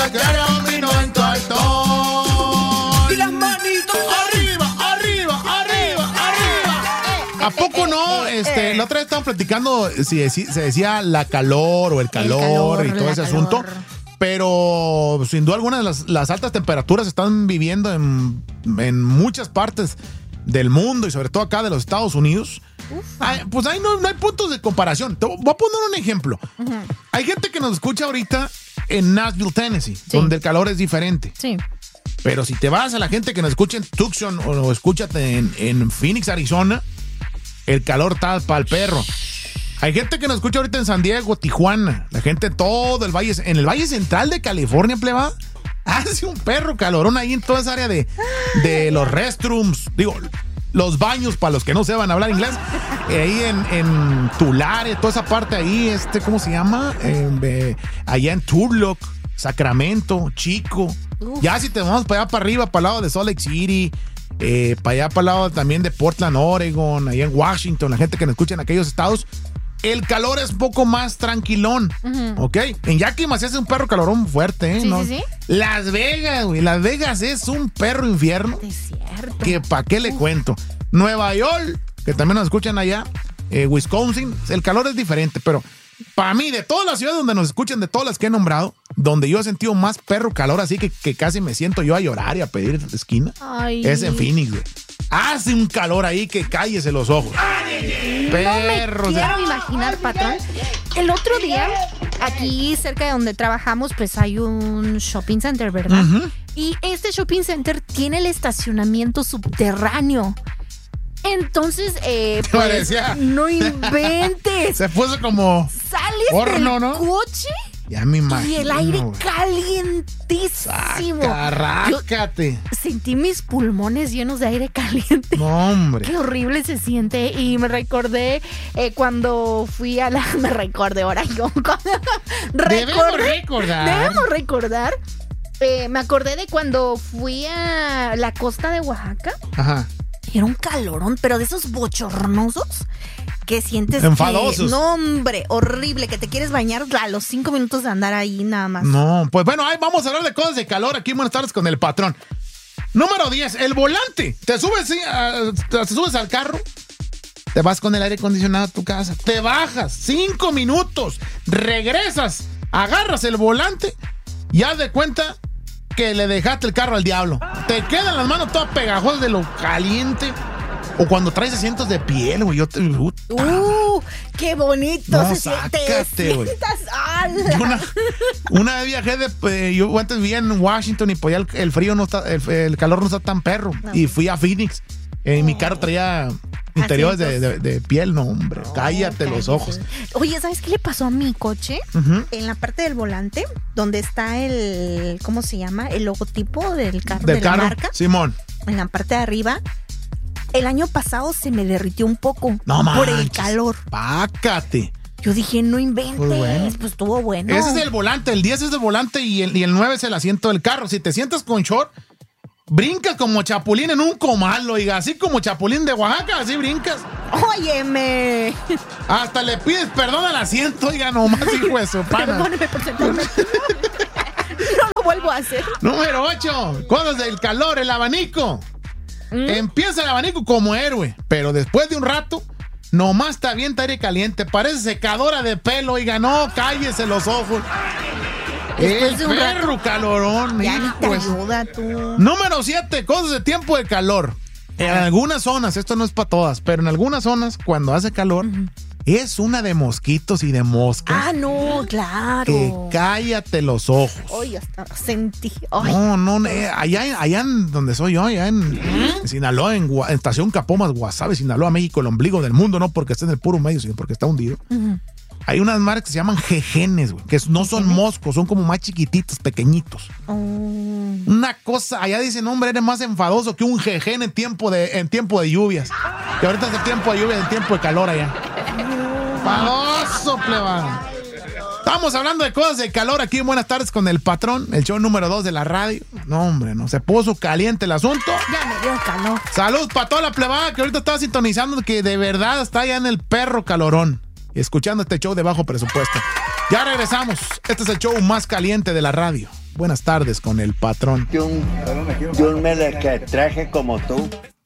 quiero un vino en tu altor. Y las manitos arriba, arriba, arriba, arriba. ¿A poco no? La otra vez estaban platicando si se decía la calor o el calor y todo ese asunto. Pero sin duda alguna las altas temperaturas se están viviendo en muchas partes del mundo y sobre todo acá de los Estados Unidos. Pues ahí no hay puntos de comparación. Te voy a poner un ejemplo. Hay gente que nos escucha ahorita en Nashville, Tennessee, donde el calor es diferente. Sí. Pero si te vas a la gente que nos escucha en Tucson o escúchate en Phoenix, Arizona, el calor está para el perro. Hay gente que nos escucha ahorita en San Diego, Tijuana, la gente todo el valle, en el Valle Central de California, pleba, hace un perro calorón ahí en toda esa área de los restrooms, digo, los baños para los que no sepan hablar inglés, ahí en Tulare, toda esa parte ahí, ¿cómo se llama? Allá en Turlock, Sacramento, Chico. Ya si te vamos para allá para arriba, para el lado de Salt Lake City, para allá para el lado también de Portland, Oregon, allá en Washington, la gente que nos escucha en aquellos estados, el calor es un poco más tranquilón, ¿ok? En Yakima se hace un perro calorón fuerte, ¿eh? Sí, ¿no? sí. Las Vegas, güey, Las Vegas es un perro infierno. Es cierto. Que pa' qué le cuento. Nueva York, que también nos escuchan allá, Wisconsin, el calor es diferente, pero para mí, de todas las ciudades donde nos escuchan, de todas las que he nombrado, donde yo he sentido más perro calor, así que casi me siento yo a llorar y a pedir esquina, es en Phoenix, güey. Hace un calor ahí que cállese los ojos. Perros. No me quiero imaginar, patrón. El otro día, aquí cerca de donde trabajamos, pues hay un shopping center, ¿verdad? Y este shopping center tiene el estacionamiento subterráneo. Entonces, pues, no inventes. Se puso como sales horno, del ¿no? coche. Ya me imagino. Y el aire calientísimo. Arrácate. Sentí mis pulmones llenos de aire caliente. No, hombre. Qué horrible se siente. Y me recordé cuando fui a la... Me recordé ahora yo. Debemos recordar. Me acordé de cuando fui a la costa de Oaxaca. Ajá. Era un calorón, pero de esos bochornosos que sientes enfadosos. Que, no, hombre, horrible, que te quieres bañar a los 5 minutos de andar ahí nada más. No, pues bueno, ahí vamos a hablar de cosas de calor aquí. Buenas tardes con el patrón. Número 10, el volante. Te subes al carro, te vas con el aire acondicionado a tu casa, te bajas 5 minutos, regresas, agarras el volante y haz de cuenta que le dejaste el carro al diablo. Te quedan las manos todas pegajosas de lo caliente. O cuando traes asientos de piel, güey. ¡Qué bonito! No, se sácate, güey. ¡Ala! Una vez viajé yo antes vivía en Washington y pues ya el frío no está, el calor no está tan perro. No. Y fui a Phoenix. Mi carro traía interiores de piel, no, hombre. Cállate los ojos. Oye, ¿sabes qué le pasó a mi coche? En la parte del volante, donde está el, ¿cómo se llama? El logotipo del carro de la marca. Simón. En la parte de arriba. El año pasado se me derritió un poco. No manches. Por el calor. Pácate. Yo dije, no inventes, pues estuvo bueno. Ese es el volante, el 10 es el volante y el 9 es el asiento del carro. Si te sientas con short, brincas como chapulín en un comal, oiga, así como chapulín de Oaxaca, así brincas. Óyeme. Hasta le pides perdón al asiento, oiga, nomás, hijo de su pana. Perdóneme por sentarme. No lo vuelvo a hacer. Número 8, cosas del calor, el abanico. Empieza el abanico como héroe, pero después de un rato, nomás te avienta aire caliente. Parece secadora de pelo, oiga, no, cállese los ojos. El perro calorón. Ya ni te ayuda tú. Número 7, cosas de tiempo de calor. En algunas zonas, esto no es para todas, pero en algunas zonas, cuando hace calor, es una de mosquitos y de moscas. Ah, no, claro. Que cállate los ojos. Ay, hasta sentí. Ay. No, allá en donde soy yo, allá en Sinaloa, en Estación Capomas, Guasave, Sinaloa, México, el ombligo del mundo, no porque esté en el puro medio, sino porque está hundido. Hay unas marcas que se llaman jejenes, güey, que no son moscos, son como más chiquititos, pequeñitos. Una cosa, allá dicen, hombre, eres más enfadoso que un jejen en tiempo de lluvias. Que ahorita es el tiempo de lluvia, el tiempo de calor allá. Enfadoso, plebano. Estamos hablando de cosas de calor aquí en Buenas Tardes con el patrón, el show número 2 de la radio. No, hombre, no, se puso caliente el asunto. Ya me dio calor. Salud para toda la plebada que ahorita está sintonizando, que de verdad está allá en el perro calorón. Escuchando este show de bajo presupuesto. Ya regresamos. Este es el show más caliente de la radio. Buenas tardes con el patrón. Yo un merequetraje como tú.